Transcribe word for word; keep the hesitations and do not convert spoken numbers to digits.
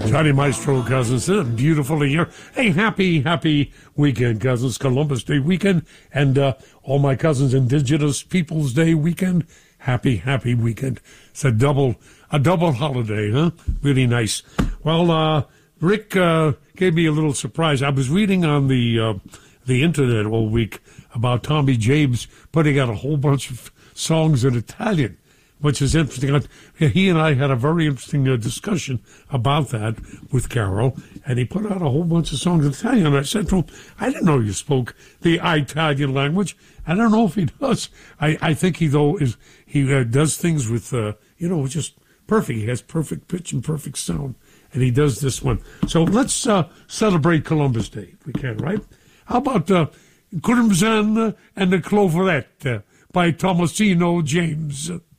Johnny Maestro, cousins. Beautiful year. Hey, happy, happy weekend, cousins. Columbus Day weekend. And uh, all my cousins, Indigenous Peoples Day weekend. Happy, happy weekend. It's a double, a double holiday, huh? Really nice. Well, uh, Rick uh, gave me a little surprise. I was reading on the uh, the internet all week about Tommy James putting out a whole bunch of songs in Italian, which is interesting. He and I had a very interesting uh, discussion about that with Carol, and he put out a whole bunch of songs in Italian. And I said to him, I didn't know you spoke the Italian language. I don't know if he does. I, I think he, though, is he uh, does things with, uh, you know, just perfect. He has perfect pitch and perfect sound, and he does this one. So let's uh, celebrate Columbus Day, if we can, right? How about uh, Crimson and the Cloveret uh, by Thomasino James?